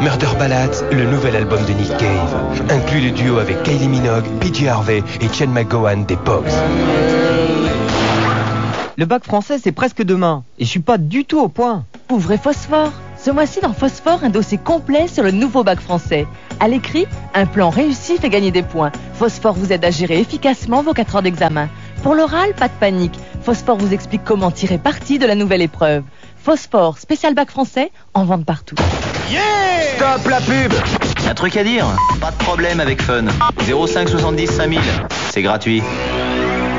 Murder Ballads, le nouvel album de Nick Cave. Inclut le duo avec Kylie Minogue, PJ Harvey et Chen McGowan des Pogues. Le bac français, c'est presque demain. Et je suis pas du tout au point. Ouvrez Phosphore. Ce mois-ci dans Phosphore, un dossier complet sur le nouveau bac français. À l'écrit, un plan réussi fait gagner des points. Phosphore vous aide à gérer efficacement vos 4 heures d'examen. Pour l'oral, pas de panique. Phosphore vous explique comment tirer parti de la nouvelle épreuve. Phosphore, spécial bac français, en vente partout. Yeah! Stop la pub! Un truc à dire? Pas de problème avec Fun. 05 70 5000. C'est gratuit.